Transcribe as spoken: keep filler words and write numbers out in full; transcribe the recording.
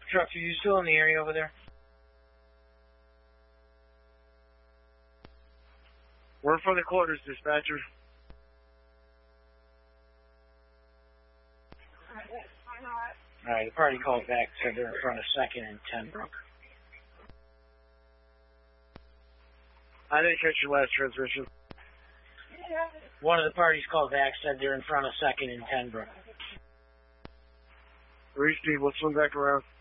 Trucks, are you still in the area over there? We're for the quarters, dispatcher. Alright, the party called back, said they're in front of second and ten Brook. I didn't catch your last transmission. One of the parties called back, said they're in front of second and ten Brook. Three speed, we'll swing back around.